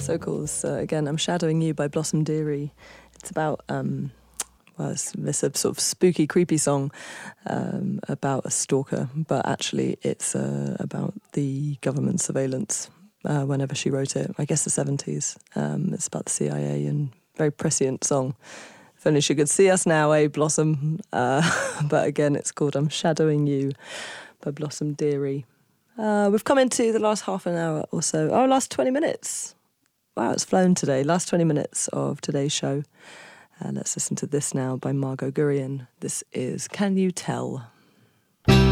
So cool. So again, I'm Shadowing You by Blossom Dearie. It's about, it's a sort of spooky, creepy song about a stalker, but actually it's about the government surveillance whenever she wrote it. I guess the 70s. It's about the CIA and very prescient song. If only she could see us now, Blossom? But again, it's called I'm Shadowing You by Blossom Dearie. We've come into the last half an hour or so. Oh, last 20 minutes. Wow, it's flown today. Last 20 minutes of today's show. Let's listen to this now by Margot Guryan. This is Can You Tell?